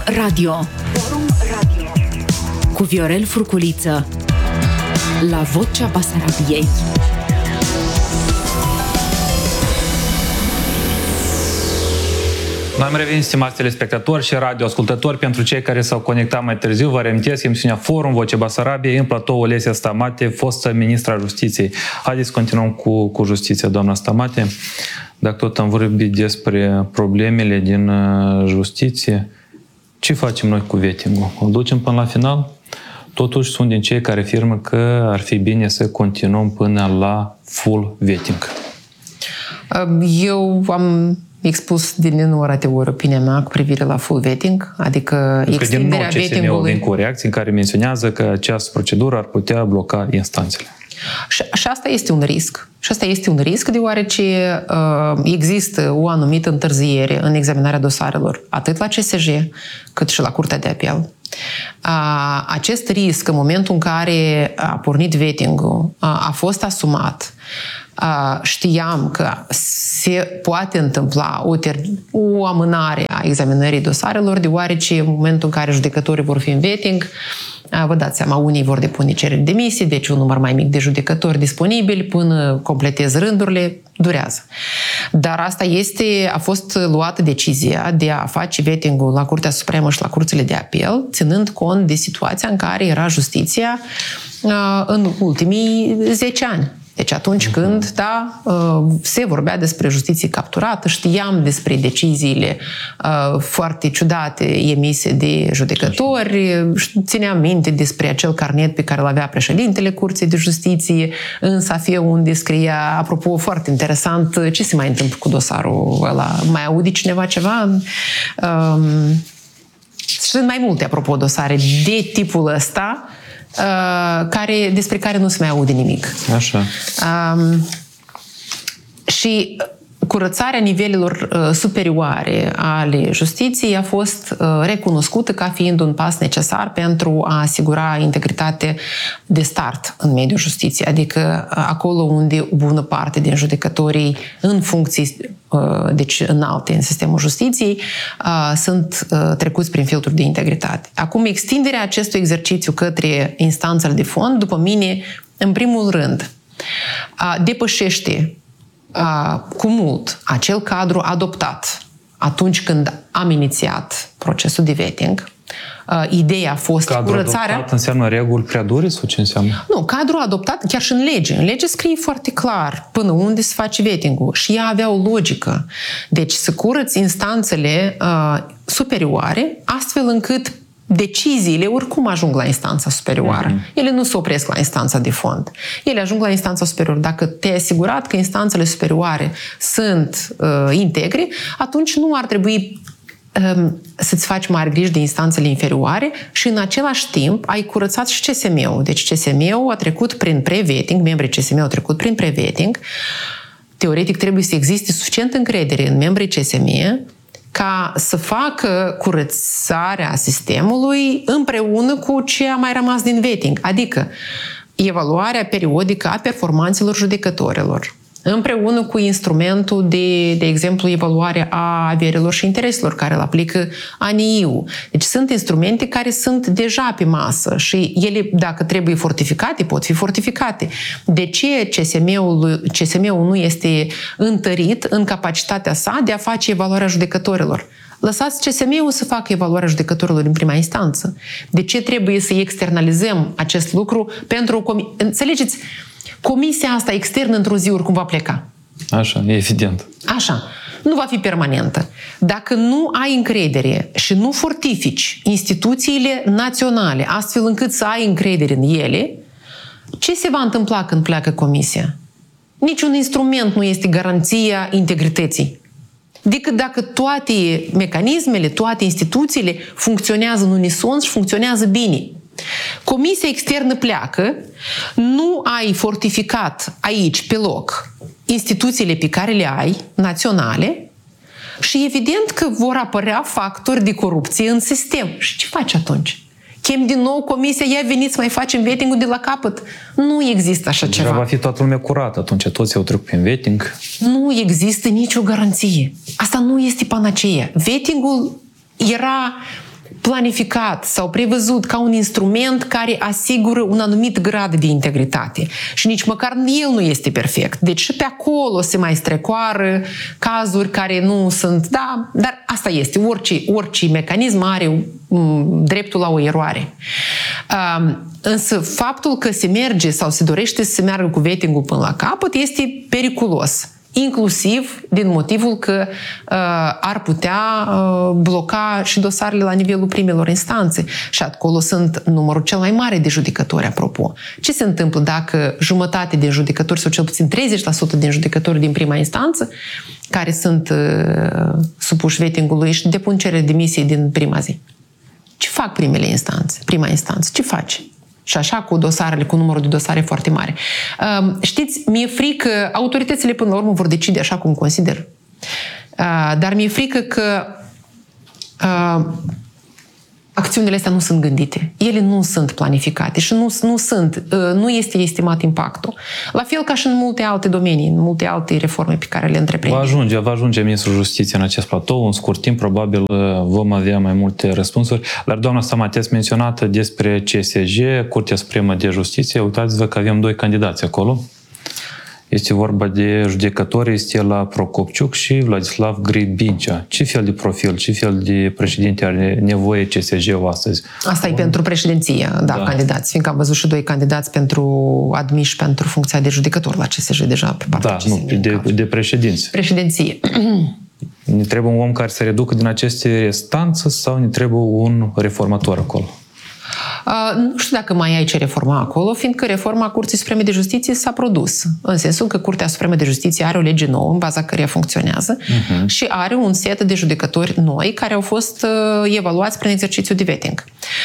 Radio cu Viorel Furculiță la Vocea Basarabiei. Noi am revenit, stimați telespectatori și radioascultători. Pentru cei care s-au conectat mai târziu, vă reamintesc emisiunea Forum Vocea Basarabiei, în platou Olesia Stamate, fostă ministra Justiției. Haideți să continuăm cu justiția, doamna Stamate. Dacă tot am vorbit despre problemele din justiție, ce facem noi cu vetting-ul? O ducem până la final? Totuși sunt din cei care afirmă că ar fi bine să continuăm până la full vetting. Eu am expus din nenumărate ori opinia mea cu privire la full vetting, adică extinderea vetting-ului. Din cu reacții în care menționează că această procedură ar putea bloca instanțele. Și asta este un risc. Și asta este un risc deoarece există o anumită întârziere în examinarea dosarelor, atât la CSJ cât și la Curtea de Apel. Acest risc, în momentul în care a pornit vetting-ul, a fost asumat. Știam că se poate întâmpla o amânare a examinării dosarelor, deoarece în momentul în care judecătorii vor fi în vetting, vă dați seama, unii vor depune cereri de demisii, deci un număr mai mic de judecători disponibili, până completez rândurile, durează. Dar asta a fost luată decizia de a face vetting-ul la Curtea Supremă și la Curțile de Apel, ținând cont de situația în care era justiția în ultimii 10 ani. Deci atunci când, se vorbea despre justiție capturată, știam despre deciziile foarte ciudate emise de judecători, țineam minte despre acel carnet pe care îl avea președintele Curții de Justiție în Safie, unde scria, apropo, foarte interesant, ce se mai întâmplă cu dosarul ăla? Mai aude cineva ceva? Sunt mai multe, apropo, dosare de tipul ăsta, despre care nu se mai aude nimic. Așa. Și curățarea nivelelor superioare ale justiției a fost recunoscută ca fiind un pas necesar pentru a asigura integritate de start în mediul justiției, adică acolo unde o bună parte din judecătorii în funcții deci înalte în sistemul justiției sunt trecuți prin filtrul de integritate. Acum, extinderea acestui exercițiu către instanțele de fond, după mine, în primul rând, depășește cu mult acel cadru adoptat atunci când am inițiat procesul de vetting. Ideea a fost cadru curățarea... adoptat înseamnă reguli prea dure sau ce înseamnă? Nu, cadrul adoptat chiar și în lege. În lege scrie foarte clar până unde se face vetting-ul și ea avea o logică. Deci să curăți instanțele superioare astfel încât deciziile oricum ajung la instanța superioară. Ele nu se opresc la instanța de fond. Ele ajung la instanța superioară. Dacă te-ai asigurat că instanțele superioare sunt integre, atunci nu ar trebui să-ți faci mari griji de instanțele inferioare și în același timp ai curățat și CSM-ul. Deci CSM-ul a trecut prin pre-vetting, membrii CSM au trecut prin pre-vetting. Teoretic trebuie să existe suficient încredere în membrii CSM ca să facă curățarea sistemului împreună cu ce a mai rămas din vetting, adică evaluarea periodică a performanțelor judecătorilor, împreună cu instrumentul de exemplu, evaluarea a averilor și intereselor care îl aplică ANI-ul. Deci sunt instrumente care sunt deja pe masă și ele, dacă trebuie fortificate, pot fi fortificate. De ce CSM-ul nu este întărit în capacitatea sa de a face evaluarea judecătorilor? Lăsați CSM-ul să facă evaluarea judecătorilor în prima instanță. De ce trebuie să externalizăm acest lucru pentru înțelegeți? Comisia asta externă într-o zi oricum va pleca. Așa, e evident. Așa. Nu va fi permanentă. Dacă nu ai încredere și nu fortifici instituțiile naționale astfel încât să ai încredere în ele, ce se va întâmpla când pleacă comisia? Niciun instrument nu este garanția integrității. Decât dacă toate mecanismele, toate instituțiile funcționează în unison și funcționează bine. Comisia externă pleacă, nu ai fortificat aici, pe loc, instituțiile pe care le ai, naționale, și evident că vor apărea factori de corupție în sistem. Și ce faci atunci? Chem din nou comisia, ia veniți să mai facem vetting-ul de la capăt. Nu există așa ceva. Va fi toată lumea curată, atunci toți au trecut prin vetting. Nu există nicio garanție. Asta nu este panacea. Vetting-ul era planificat sau prevăzut ca un instrument care asigură un anumit grad de integritate. Și nici măcar el nu este perfect. Deci și pe acolo se mai strecoară cazuri care nu sunt... Da, dar asta este. Orice mecanism are dreptul la o eroare. Însă faptul că se merge sau se dorește să se meargă cu vetting-ul până la capăt este periculos. Inclusiv din motivul că ar putea bloca și dosarele la nivelul primelor instanțe. Și acolo sunt numărul cel mai mare de judecători, apropo. Ce se întâmplă dacă jumătate din judecători, sau cel puțin 30% din judecători din prima instanță, care sunt supuși vetting-ului și depun cerere de demisie din prima zi? Ce fac prima instanță? Ce face? Și așa cu dosarele, cu numărul de dosare foarte mare. Știți, mi-e frică, autoritățile până la urmă vor decide așa cum consider. Dar mi-e frică că acțiunile astea nu sunt gândite. Ele nu sunt planificate și nu este estimat impactul. La fel ca și în multe alte domenii, în multe alte reforme pe care le întreprindem. Va ajunge Ministrul Justiției în acest platou. În scurt timp, probabil, vom avea mai multe răspunsuri. Dar, doamna Stamati, ați menționat despre CSJ, Curtea Supremă de Justiție. Uitați-vă că avem 2 candidați acolo. Este vorba de judecătorii Stella Procopciuc și Vladislav Gribincea. Ce fel de profil, ce fel de președinte are nevoie CSJ-ul astăzi? Asta e pentru președinție, da, candidați. Fiindcă am văzut și 2 candidați admiși pentru funcția de judecător la CSJ deja pe partea CSJ. De președinți. Președinție. Ne trebuie un om care să reducă din aceste restanțe sau ne trebuie un reformator acolo? Nu știu dacă mai ai ce reforma acolo, fiindcă reforma Curții Supreme de Justiție s-a produs. În sensul că Curtea Supremă de Justiție are o lege nouă în baza căreia funcționează și are un set de judecători noi care au fost evaluați prin exercițiu de vetting.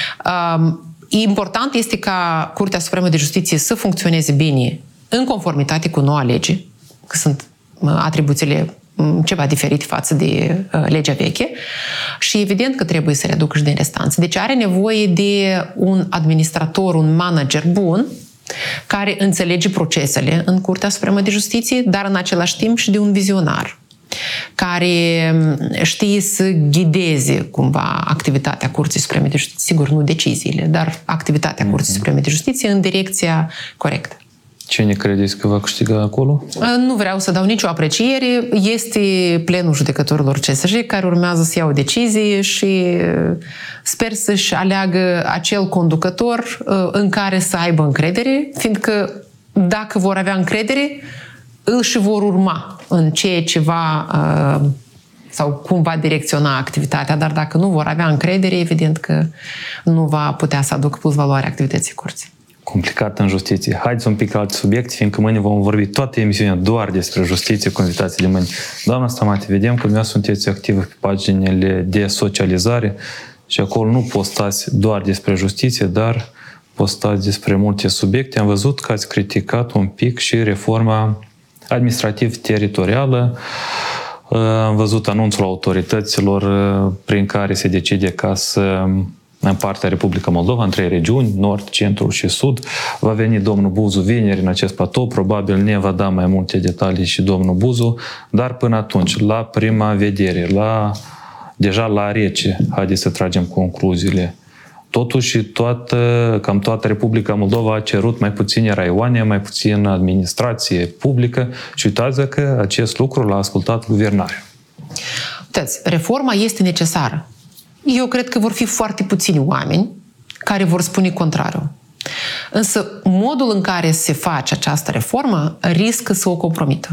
Important este ca Curtea Supremă de Justiție să funcționeze bine în conformitate cu noua lege, că sunt atribuțiile ceva diferit față de legea veche și evident că trebuie să reducă și din restanțe. Deci are nevoie de un administrator, un manager bun care înțelege procesele în Curtea Supremă de Justiție, dar în același timp și de un vizionar care știe să ghideze cumva activitatea Curții Supreme de Justiție, sigur nu deciziile, dar activitatea Curții Supreme de Justiție în direcția corectă. Cine credeți că va câștiga acolo? Nu vreau să dau nicio apreciere. Este plenul judecătorilor CSJ care urmează să iau decizii și sper să-și aleagă acel conducător în care să aibă încredere, fiindcă dacă vor avea încredere, îl și vor urma în ceea ce va sau cum va direcționa activitatea, dar dacă nu vor avea încredere, evident că nu va putea să aducă plus valoare activității curții. Complicat în justiție. Haideți un pic la alt subiect, fiindcă mâine vom vorbi toată emisiunea doar despre justiție cu invitații de mâine. Doamna Stamati, vedem că dumneavoastră sunteți activă pe paginile de socializare și acolo nu postați doar despre justiție, dar postați despre multe subiecte. Am văzut că ați criticat un pic și reforma administrativ-teritorială. Am văzut anunțul autorităților prin care se decide ca să împarte Republica Moldova în 3 regiuni, nord, centru și sud. Va veni domnul Buzu vineri în acest platou, probabil ne va da mai multe detalii și domnul Buzu, dar până atunci, la prima vedere, deja la rece, haideți să tragem concluziile. Totuși, cam toată Republica Moldova a cerut mai puține raioane, mai puțină administrație publică și uitați că acest lucru l-a ascultat guvernarea. Uitați, reforma este necesară. Eu cred că vor fi foarte puțini oameni care vor spune contrariul. Însă, modul în care se face această reformă riscă să o compromită.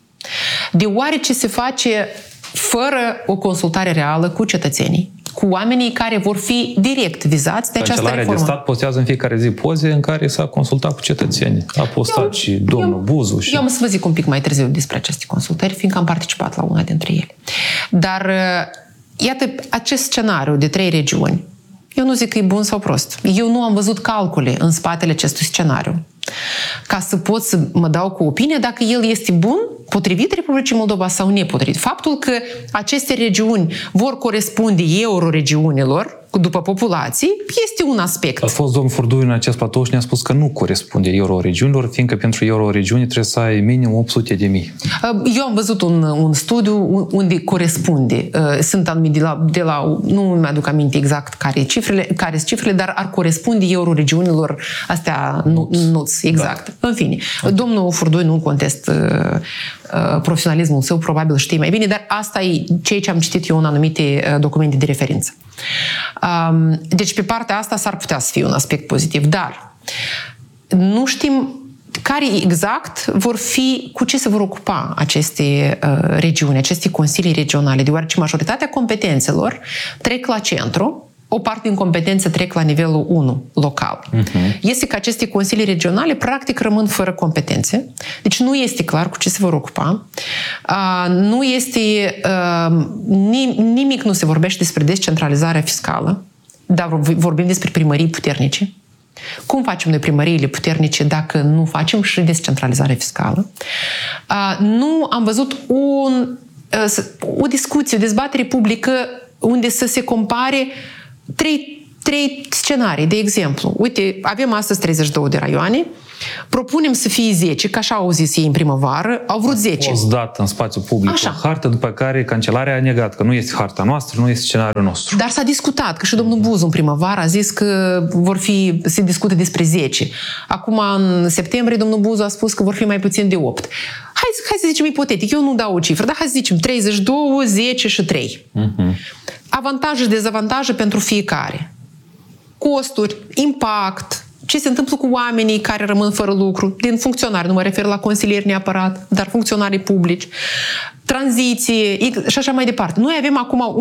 Deoarece se face fără o consultare reală cu cetățenii, cu oamenii care vor fi direct vizați de această reformă. Cancelarea de stat postează în fiecare zi poze în care s-a consultat cu cetățenii. A postat și domnul Buzu. Eu am să vă zic un pic mai târziu despre aceste consultări, fiindcă am participat la una dintre ele. Dar iată, acest scenariu de 3 regiuni, eu nu zic că e bun sau prost. Eu nu am văzut calcule în spatele acestui scenariu ca să pot să mă dau cu opinie dacă el este bun, potrivit Republicii Moldova sau nepotrivit. Faptul că aceste regiuni vor corespunde euroregiunilor după populații, este un aspect. A fost domnul Furduiu în acest platou și ne-a spus că nu corespunde euroregiunilor, fiindcă pentru euroregiuni trebuie să ai minim 800.000. Eu am văzut un studiu unde corespunde. Sunt anumite de la nu mi-aduc aminte exact care sunt cifrele, dar ar corespunde euroregiunilor astea nuți, exact. Da. În fine, domnul Furduiu nu contest profesionalismul său, probabil știe mai bine, dar asta e ceea ce am citit eu în anumite documente de referință. Deci pe partea asta s-ar putea să fie un aspect pozitiv, dar nu știm care exact vor fi, cu ce se vor ocupa aceste regiuni, aceste consilii regionale, deoarece majoritatea competențelor trec la centru, o parte din competențe trec la nivelul 1, local. Este că aceste consilii regionale practic rămân fără competențe, deci nu este clar cu ce se vor ocupa, nu este nimic nu se vorbește despre descentralizarea fiscală, dar vorbim despre primării puternice. Cum facem noi primăriile puternice dacă nu facem și descentralizare fiscală? Nu am văzut o discuție, o dezbatere publică unde să se compare trei scenarii. De exemplu, uite, avem astăzi 32 de raioane, propunem să fie 10, că așa au zis ei în primăvară, au vrut 10. A fost dat în spațiu public o hartă, după care Cancelarea a negat că nu este harta noastră, nu este scenariul nostru. Dar s-a discutat, că și domnul Buzu în primăvară a zis că se discută despre 10. Acum, în septembrie, domnul Buzu a spus că vor fi mai puțin de 8. Hai să zicem ipotetic, eu nu dau o cifră, dar hai să zicem 32, 10 și 3. Avantaje și dezavantaje pentru fiecare. Costuri, impact, ce se întâmplă cu oamenii care rămân fără lucru, din funcționari, nu mă refer la consilieri neapărat, dar funcționarii publici, tranziție și așa mai departe. Noi avem acum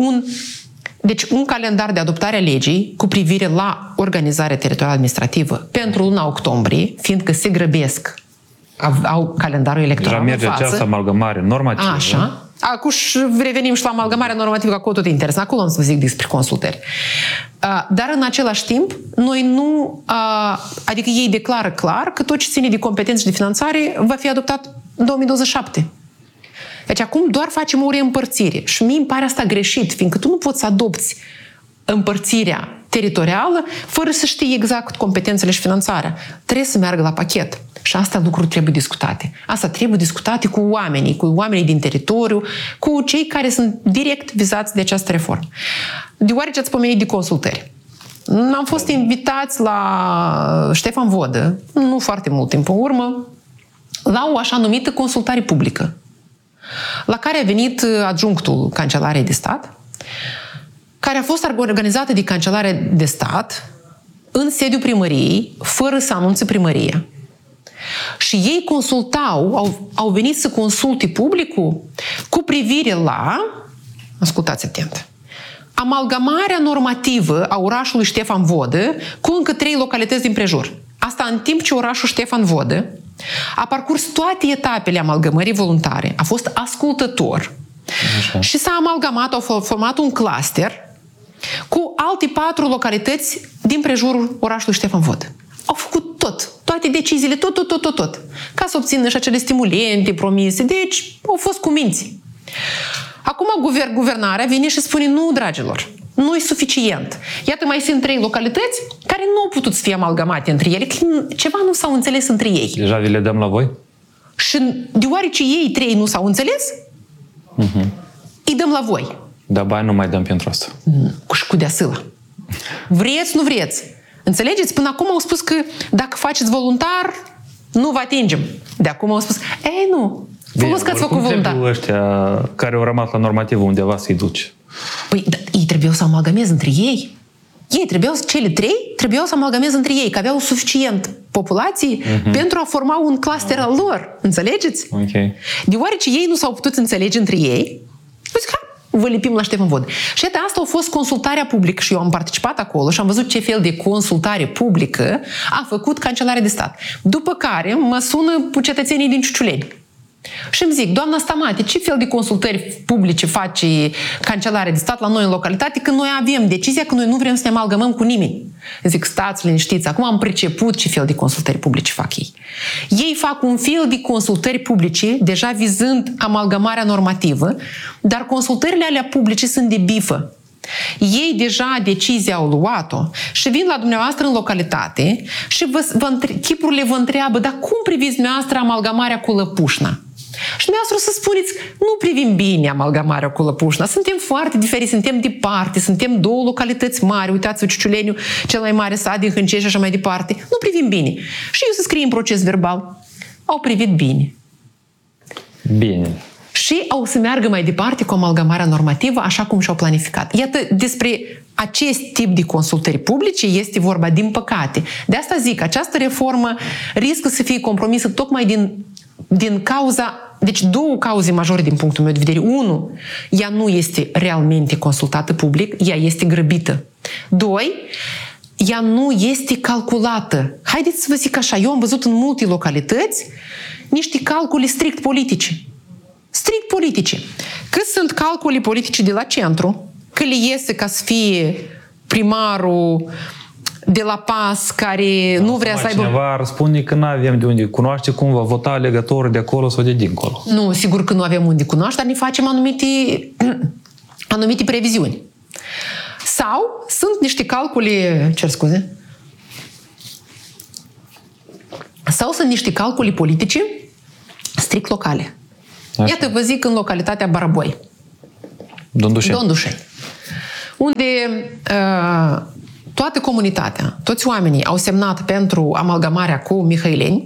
un calendar de adoptare a legii cu privire la organizarea teritorială administrativă pentru luna octombrie, fiindcă se grăbesc, au calendarul electoral în față. Deja merge această amalgamare normativă. Așa. Acum revenim și la amalgamarea normativă, că acolo tot e interesant. Acolo am să vă zic despre consultări. Dar în același timp, noi nu... Adică ei declară clar că tot ce ține de competențe și de finanțare va fi adoptat în 2027. Deci acum doar facem o reîmpărțire. Și mie îmi pare asta greșit, fiindcă tu nu poți să adopți împărțirea teritorială fără să știi exact competențele și finanțarea. Trebuie să meargă la pachet. Și asta lucruri trebuie discutate. Asta trebuie discutate cu oamenii din teritoriu, cu cei care sunt direct vizați de această reformă. Deoarece ați pomenit de consultări. Am fost invitați la Ștefan Vodă, nu foarte mult timp în urmă, la o așa numită consultare publică, la care a venit adjunctul Cancelarei de Stat, care a fost organizată de Cancelarea de Stat în sediul primăriei, fără să anunțe primăria. Și ei au venit să consulte publicul cu privire la, ascultați atent, amalgamarea normativă a orașului Ștefan Vodă cu încă 3 localități din prejur. Asta în timp ce orașul Ștefan Vodă a parcurs toate etapele amalgamării voluntare, a fost ascultător. Așa. Și s-a amalgamat, au format un cluster cu alte 4 localități din prejurul orașului Ștefan Vodă. Au făcut toate deciziile, tot, ca să obțină și acele stimulente promise. Deci, au fost cu minți. Acum guvernarea vine și spune, nu, dragilor, nu e suficient. Iată, mai sunt 3 localități care nu au putut să fie amalgamate între ele, că ceva nu s-au înțeles între ei. Deja vi le dăm la voi? Și deoarece ei 3 nu s-au înțeles, îi dăm la voi. Dar bani nu mai dăm pentru asta. Și cu deasâla. Vreți, nu vreți. Înțelegeți? Până acum au spus că dacă faceți voluntar, nu vă atingem. De acum au spus, nu, frumos că ați făcut voluntar. Trebuie ăștia care au rămas la normativă undeva să-i duci? Păi, ei trebuiau să amalgameze între ei. Cele 3 trebuiau să amalgameze între ei, că aveau suficient populații pentru a forma un cluster al lor. Înțelegeți? Okay. Deoarece ei nu s-au putut înțelege între ei, vă lipim la Ștefan Vodă. Și asta a fost consultarea publică și eu am participat acolo și am văzut ce fel de consultare publică a făcut Cancelarea de Stat. După care mă sună cetățenii din Ciuciuleni. Și îmi zic, doamna Stamate, ce fel de consultări publice face Cancelarea de Stat la noi în localitate când noi avem decizia că noi nu vrem să ne amalgamăm cu nimeni? Zic, stați liniștiți, acum am priceput ce fel de consultări publice fac ei. Ei fac un fel de consultări publice, deja vizând amalgamarea normativă, dar consultările alea publice sunt de bifă. Ei deja decizia au luat-o și vin la dumneavoastră în localitate și chipurile vă întreabă, dar cum priviți dumneavoastră amalgamarea cu Lăpușna? Și dumneavoastră să spuneți, nu privim bine amalgamarea cu Lăpușna, suntem foarte diferiți, suntem departe, suntem două localități mari, uitați-vă Ciuciuleniu, cel mai mare sat din Hâncei și așa mai departe, nu privim bine. Și eu să scriu în proces verbal, au privit bine. Bine. Și au să meargă mai departe cu amalgamarea normativă, așa cum și-au planificat. Iată, despre acest tip de consultări publice este vorba, din păcate. De asta zic, această reformă riscă să fie compromisă tocmai din cauza, deci două cauze majore din punctul meu de vedere. Unu, ea nu este realmente consultată public, ea este grăbită. Doi, ea nu este calculată. Haideți să vă zic așa, eu am văzut în multe localități niște calcule strict politice. Strict politice. Că sunt calcule politice de la centru, că le iese ca să fie primarul de la PAS care nu vrea să aibă... Cineva răspunde că nu avem de unde cunoaște cum va vota alegătorul de acolo sau de dincolo. Nu, sigur că nu avem unde cunoaște, dar ne facem anumite previziuni. Sau sunt niște calcule... Cer scuze? Sau sunt niște calcule politice strict locale. Așa. Iată, vă zic, în localitatea Baraboi. Dondușeni. Unde toată comunitatea, toți oamenii au semnat pentru amalgamarea cu Mihăileni,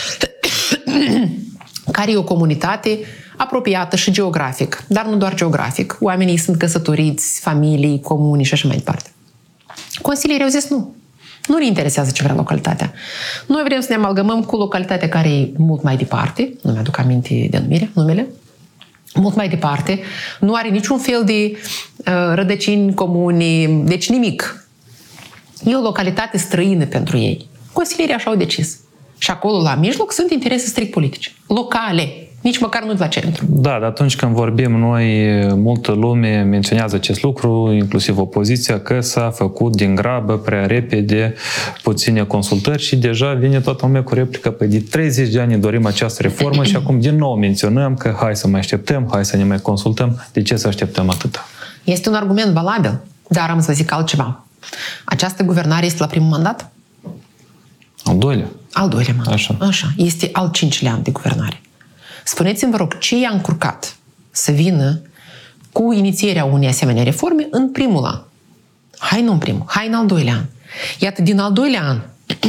care e o comunitate apropiată și geografic, dar nu doar geografic. Oamenii sunt căsătoriți, familii, comuni și așa mai departe. Consilierii au zis nu. Nu ne interesează ce vrea localitatea. Noi vrem să ne amalgamăm cu localitatea care e mult mai departe, nu mi-aduc aminte de numele, mult mai departe, nu are niciun fel de rădăcini comune, deci nimic. E o localitate străină pentru ei. Consilierii așa au decis. Și acolo, la mijloc, sunt interese strict politice. Locale. Nici măcar nu de la centru. Da, dar atunci când vorbim noi, multă lume menționează acest lucru, inclusiv opoziția, că s-a făcut din grabă, prea repede, puține consultări și deja vine toată lumea cu replică. Păi de 30 de ani dorim această reformă și acum din nou menționăm că hai să mai așteptăm, hai să ne mai consultăm. De ce să așteptăm atâta? Este un argument valabil, dar am să zic altceva. Această guvernare este la primul mandat? Al doilea. Al doilea mandat. Așa. Este al 5-lea an de guvernare. Spuneți-mi, vă rog, ce i-a încurcat să vină cu inițierea unei asemenea reforme în primul an? Hai nu în primul, hai în al doilea an. Iată, din al doilea an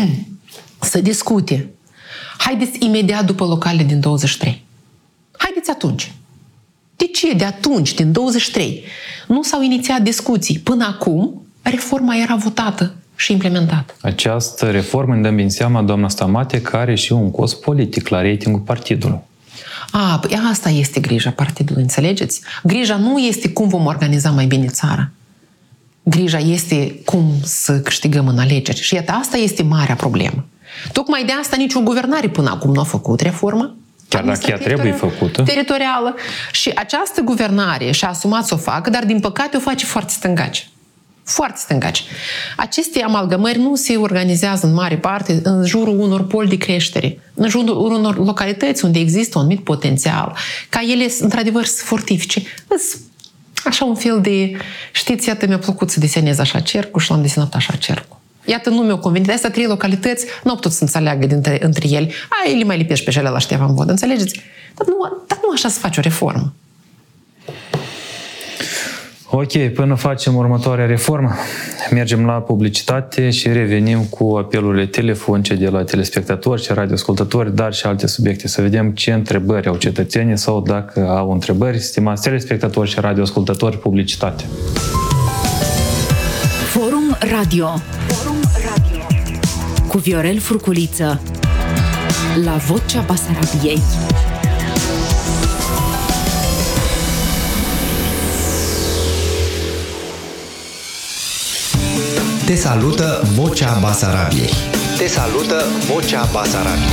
să discute. Haideți imediat după localele din 23. Haideți atunci. De ce de atunci, din 23, nu s-au inițiat discuții? Până acum, reforma era votată și implementată. Această reformă, îmi dăm bine seama, doamna Stamate, că are și un cost politic la ratingul partidului. Păi asta este grija partidului, înțelegeți? Grija nu este cum vom organiza mai bine țara. Grija este cum să câștigăm în alegeri. Și iată, asta este marea problemă. Tocmai de asta nicio guvernare până acum nu a făcut reformă. Chiar dacă ea trebuie făcută. Teritorială. Și această guvernare și-a asumat să o facă, dar din păcate o face foarte stângace. Foarte stângaci. Aceste amalgamări nu se organizează în mare parte în jurul unor poli de creștere, în jurul unor localități unde există un anumit potențial, ca ele, într-adevăr, să fortifice. Așa un fel de... Știți, iată, mi-a plăcut să desenez așa cercul și l-am desenat așa cercul. Iată, nu mi-au convenit. De astea 3 localități nu au putut să înțeleagă între ele. Le mai lipești pe cele la Ștefan Vodă, înțelegeți? Dar nu așa se face o reformă. Ok, până facem următoarea reformă, mergem la publicitate și revenim cu apelurile telefonice de la telespectatori și radioascultători, dar și alte subiecte, să vedem ce întrebări au cetățenii sau dacă au întrebări. Stimați telespectatori și radioascultători, publicitate. Forum Radio cu Viorel Furculiță la Vocea Basarabiei. Te salută Vocea Basarabiei. Te salută Vocea Basarabiei.